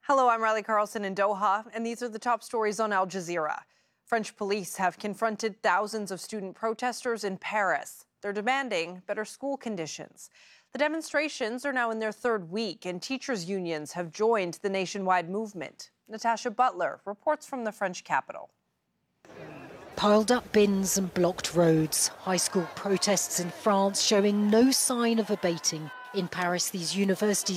Hello, I'm Riley Carlson in Doha, and these are the top stories on Al Jazeera. French police have confronted thousands of student protesters in Paris. They're demanding better school conditions. The demonstrations are now in their third week, and teachers' unions have joined the nationwide movement. Natasha Butler reports from the French capital. Piled up bins and blocked roads. High school protests in France showing no sign of abating. In Paris, these university